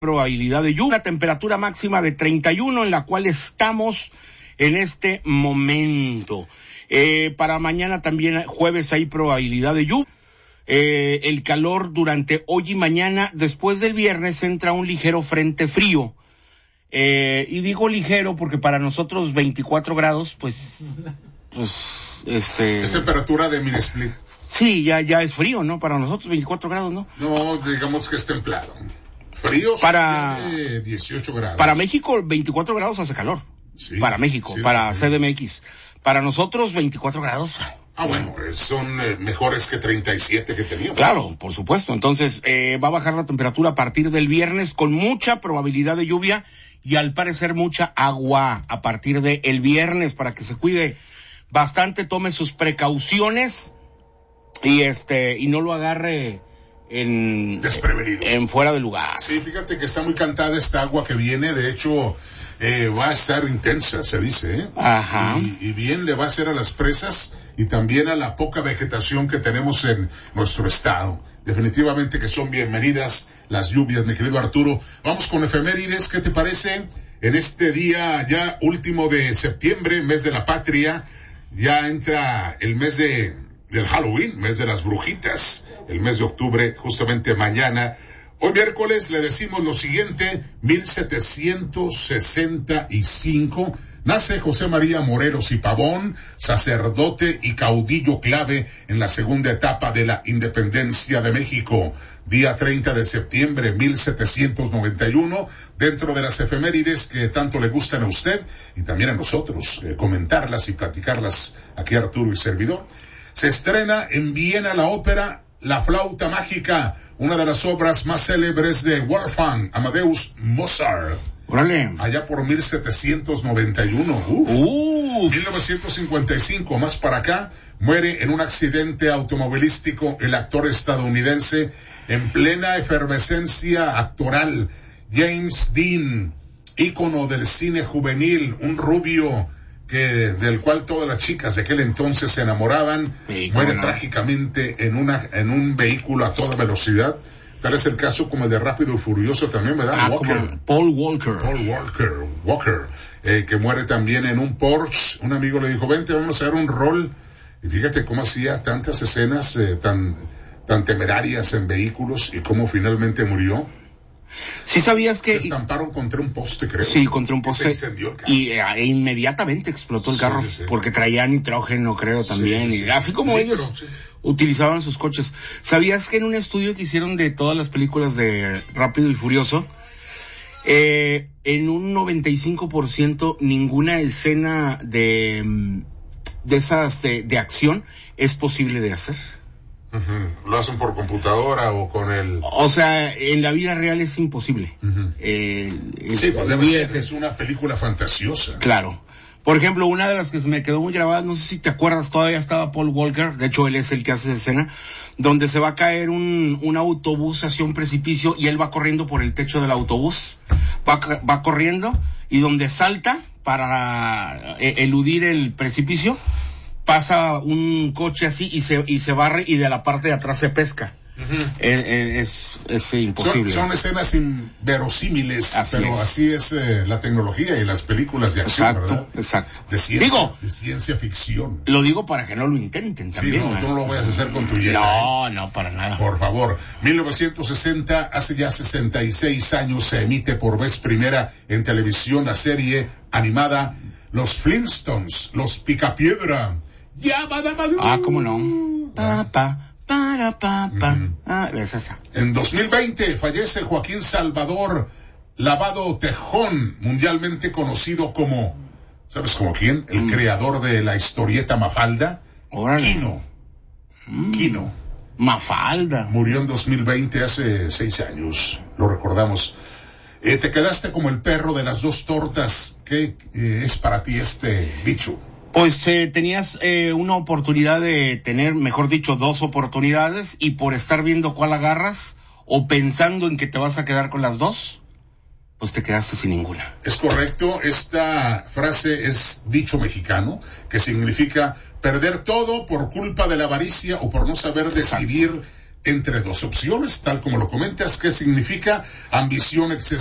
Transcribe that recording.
probabilidad de lluvia, una temperatura máxima de 31 en la cual estamos en este momento. Para mañana también jueves hay probabilidad de lluvia. El calor durante hoy y mañana, después del viernes entra un ligero frente frío. Y digo ligero porque para nosotros 24 grados, Es temperatura de mini split. Sí, ya es frío, ¿no? Para nosotros 24 grados, ¿no? No, digamos que es templado. Frío para 18 grados. Para México 24 grados hace calor. Sí, para México, sí, para CDMX. Para nosotros 24 grados. Bueno, son mejores que 37 que teníamos. Claro, por supuesto. Entonces, va a bajar la temperatura a partir del viernes con mucha probabilidad de lluvia y al parecer mucha agua a partir del viernes para que se cuide bastante, tome sus precauciones y no lo agarre desprevenido, en fuera de lugar. Sí, fíjate que está muy cantada esta agua que viene, de hecho va a estar intensa, se dice, Ajá. Y bien le va a hacer a las presas y también a la poca vegetación que tenemos en nuestro estado. Definitivamente que son bienvenidas las lluvias, mi querido Arturo. Vamos con efemérides, ¿qué te parece? En este día ya último de septiembre, mes de la patria, ya entra el mes del Halloween, mes de las brujitas, el mes de octubre, justamente mañana. Hoy miércoles le decimos lo siguiente: 1765, nace José María Morelos y Pavón, sacerdote y caudillo clave en la segunda etapa de la independencia de México. Día 30 de septiembre, 1791, dentro de las efemérides que tanto le gustan a usted y también a nosotros, comentarlas y platicarlas aquí Arturo y servidor. Se estrena en Viena la ópera La Flauta Mágica, una de las obras más célebres de Wolfgang Amadeus Mozart. ¡Órale! Allá por 1791. 1955, más para acá, muere en un accidente automovilístico el actor estadounidense en plena efervescencia actoral, James Dean, ícono del cine juvenil, un rubio del cual todas las chicas de aquel entonces se enamoraban. Sí, muere trágicamente en un vehículo a toda velocidad. Tal es el caso como el de Rápido y Furioso también, ¿verdad? Paul Walker, que muere también en un Porsche. Un amigo le dijo, vente, vamos a ver un rol. Y fíjate cómo hacía tantas escenas tan temerarias en vehículos y cómo finalmente murió. ¿Sí sabías que se estamparon contra un poste, creo? Sí, contra un poste. Se incendió el carro. Y inmediatamente explotó el carro, sí. Porque traía nitrógeno, creo, también. Sí. Y así como ellos utilizaban sus coches. ¿Sabías que en un estudio que hicieron de todas las películas de Rápido y Furioso, en un 95% ninguna escena de esas de acción es posible de hacer? Uh-huh. ¿Lo hacen por computadora o con el...? O sea, en la vida real es imposible. Uh-huh. Sí, pues debe ser, es una película fantasiosa. Claro. Por ejemplo, una de las que se me quedó muy grabada, no sé si te acuerdas, todavía estaba Paul Walker, de hecho él es el que hace esa escena, donde se va a caer un autobús hacia un precipicio y él va corriendo por el techo del autobús, va corriendo y donde salta para eludir el precipicio, pasa un coche así y se barre y de la parte de atrás se pesca. Uh-huh. Es imposible. Son escenas inverosímiles, así es la tecnología y las películas de acción, exacto, ¿verdad? Exacto. De ciencia ficción. Lo digo para que no lo intenten también. Sí, tú no lo vayas a hacer con tu Jedi. No, para nada. Por favor. 1960, hace ya 66 años, se emite por vez primera en televisión la serie animada Los Flintstones, Los Picapiedra. ¿Cómo no? Es esa. En 2020 fallece Joaquín Salvador Lavado Tejón, mundialmente conocido como, ¿sabes como quién? El creador de la historieta Mafalda. Órale. Kino. Mafalda. Murió en 2020, hace 6 años, lo recordamos. Te quedaste como el perro de las dos tortas. ¿Qué es para ti este bicho? Pues tenías una oportunidad de tener, mejor dicho, 2 oportunidades, y por estar viendo cuál agarras o pensando en que te vas a quedar con las 2, pues te quedaste sin ninguna. Es correcto, esta frase es dicho mexicano, que significa perder todo por culpa de la avaricia o por no saber decidir entre dos opciones, tal como lo comentas. ¿Qué significa ambición excesiva?